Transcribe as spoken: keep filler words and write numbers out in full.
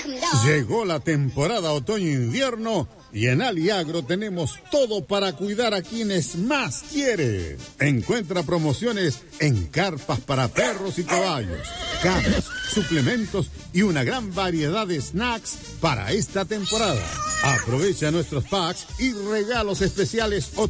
Llegó la temporada otoño-invierno y en Aliagro tenemos todo para cuidar a quienes más quiere. Encuentra promociones en carpas para perros y caballos, camas, suplementos y una gran variedad de snacks para esta temporada. Aprovecha nuestros packs y regalos especiales